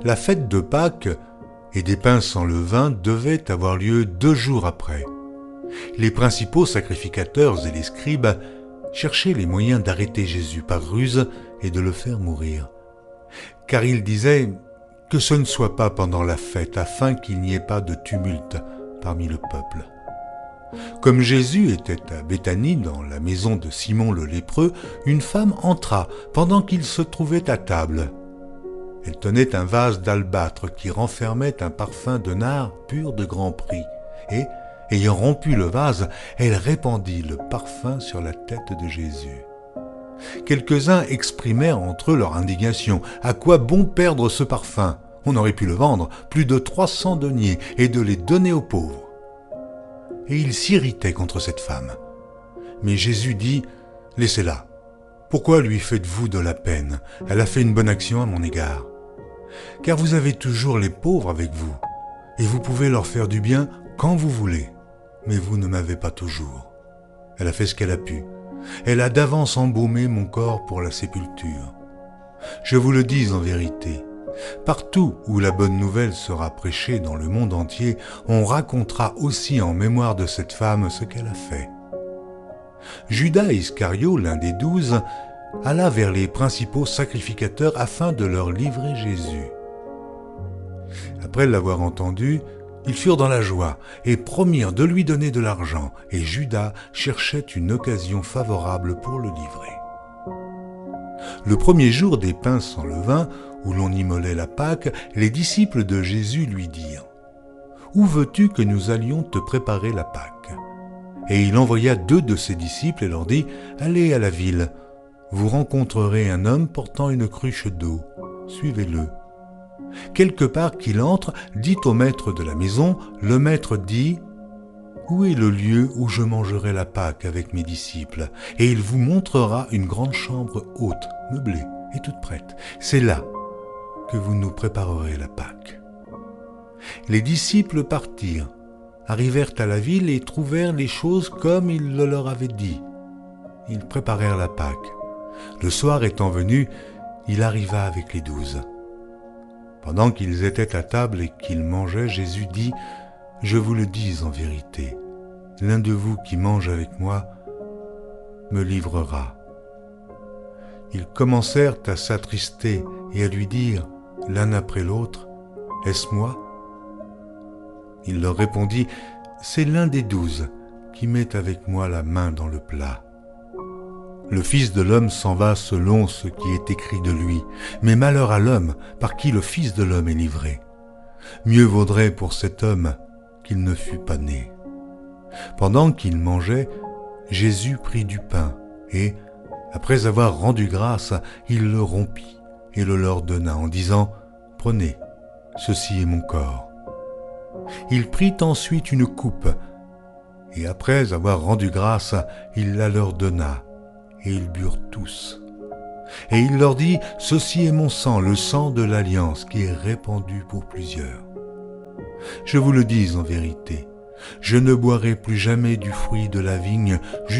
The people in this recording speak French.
La fête de Pâques et des pains sans levain devait avoir lieu 2 jours après. Les principaux sacrificateurs et les scribes cherchaient les moyens d'arrêter Jésus par ruse et de le faire mourir. Car ils disaient que ce ne soit pas pendant la fête afin qu'il n'y ait pas de tumulte parmi le peuple. Comme Jésus était à Béthanie, dans la maison de Simon le lépreux, une femme entra pendant qu'il se trouvait à table. Elle tenait un vase d'albâtre qui renfermait un parfum de nard pur de grand prix, et, ayant rompu le vase, elle répandit le parfum sur la tête de Jésus. Quelques-uns exprimèrent entre eux leur indignation. À quoi bon perdre ce parfum ? On aurait pu le vendre plus de 300 deniers et de les donner aux pauvres. Et ils s'irritaient contre cette femme. Mais Jésus dit : « Laissez-la. Pourquoi lui faites-vous de la peine ? Elle a fait une bonne action à mon égard. Car vous avez toujours les pauvres avec vous, et vous pouvez leur faire du bien quand vous voulez, mais vous ne m'avez pas toujours. Elle a fait ce qu'elle a pu. Elle a d'avance embaumé mon corps pour la sépulture. Je vous le dis en vérité, partout où la bonne nouvelle sera prêchée dans le monde entier, on racontera aussi en mémoire de cette femme ce qu'elle a fait. » Judas Iscario, l'un des 12, alla vers les principaux sacrificateurs afin de leur livrer Jésus. Après l'avoir entendu, ils furent dans la joie et promirent de lui donner de l'argent, et Judas cherchait une occasion favorable pour le livrer. Le premier jour des pains sans levain, où l'on immolait la Pâque, les disciples de Jésus lui dirent : « Où veux-tu que nous allions te préparer la Pâque ? » Et il envoya 2 de ses disciples et leur dit : « Allez à la ville, vous rencontrerez un homme portant une cruche d'eau, suivez-le. Quelque part qu'il entre, dit au maître de la maison, le maître dit : Où est le lieu où je mangerai la Pâque avec mes disciples ? Et il vous montrera une grande chambre haute, meublée et toute prête. C'est là que vous nous préparerez la Pâque. » Les disciples partirent, arrivèrent à la ville et trouvèrent les choses comme il le leur avait dit. Ils préparèrent la Pâque. Le soir étant venu, il arriva avec les 12. Pendant qu'ils étaient à table et qu'ils mangeaient, Jésus dit : « Je vous le dis en vérité, l'un de vous qui mange avec moi me livrera. » Ils commencèrent à s'attrister et à lui dire, l'un après l'autre : « Est-ce moi ?» Il leur répondit : « C'est l'un des 12 qui met avec moi la main dans le plat. Le Fils de l'homme s'en va selon ce qui est écrit de lui, mais malheur à l'homme par qui le Fils de l'homme est livré. Mieux vaudrait pour cet homme qu'il ne fût pas né. » Pendant qu'il mangeait, Jésus prit du pain et, après avoir rendu grâce, il le rompit et le leur donna en disant : « Prenez, ceci est mon corps. » Il prit ensuite une coupe et, après avoir rendu grâce, il la leur donna. Et ils burent tous. Et il leur dit : « Ceci est mon sang, le sang de l'alliance, qui est répandu pour plusieurs. Je vous le dis en vérité, je ne boirai plus jamais du fruit de la vigne